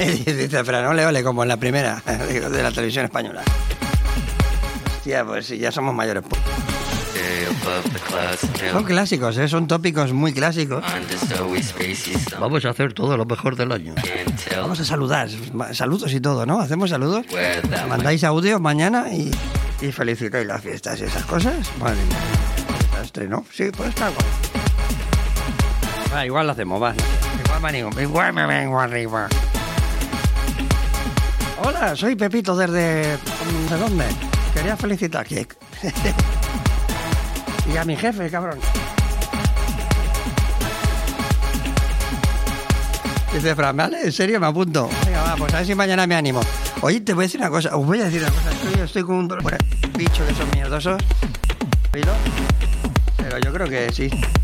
Dice Fran, ole, ole, como en la primera de la televisión española. Hostia, pues sí, ya somos mayores. Son clásicos, son tópicos muy clásicos. Vamos a hacer todo lo mejor del año. Vamos a saludar, saludos y todo, ¿no? Hacemos saludos. Mandáis audio mañana y felicitáis las fiestas y esas cosas. Madre mía. Estreno, sí, pues está guay. Igual lo hacemos, va. Igual me vengo arriba. Hola, soy Pepito desde... ¿De dónde? Quería felicitar aquí. Y a mi jefe, cabrón. Dice Fran, ¿vale? ¿En serio? Me apunto. Venga, va, pues a ver si mañana me animo. Oye, te voy a decir una cosa. Os voy a decir una cosa. Estoy con un dolor por el bicho que son mierdosos. Pero yo creo que sí.